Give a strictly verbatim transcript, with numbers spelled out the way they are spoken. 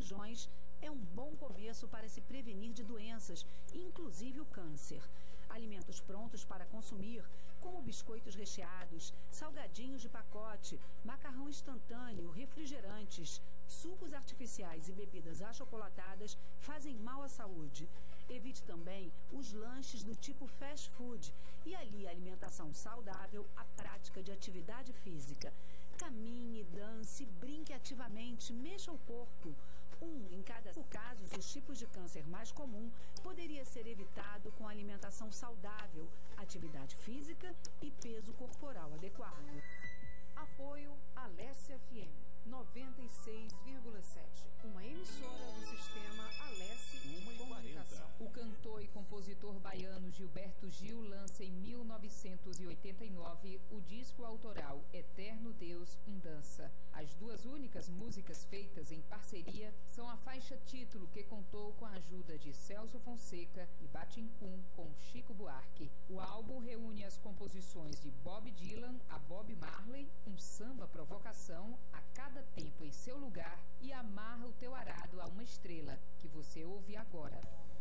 feijões é um bom começo para se prevenir de doenças, inclusive o câncer. Alimentos prontos para consumir, como biscoitos recheados, salgadinhos de pacote, macarrão instantâneo, refrigerantes, sucos artificiais e bebidas achocolatadas fazem mal à saúde. Evite também os lanches do tipo fast food e alie a alimentação saudável à prática de atividade física. Caminhe, dance, brinque ativamente, mexa o corpo. Um em cada casos, os tipos de câncer mais comum poderia ser evitado com alimentação saudável, atividade física e peso corporal adequado. Apoio Alesse F M noventa e seis vírgula sete, uma emissora do sistema Alesse de Comunicação. O cantor e compositor baiano Gilberto Gil lança em mil novecentos e oitenta e nove o disco autoral Eterno Deus, um Dança. As duas únicas músicas feitas em parceria são a faixa título, que contou com a ajuda de Celso Fonseca, e Batincum com Chico Buarque. O álbum reúne as composições de Bob Dylan a Bob Marley, um samba provocação a cada tempo em seu lugar, e amarra o teu arado a uma estrela, que você ouve agora.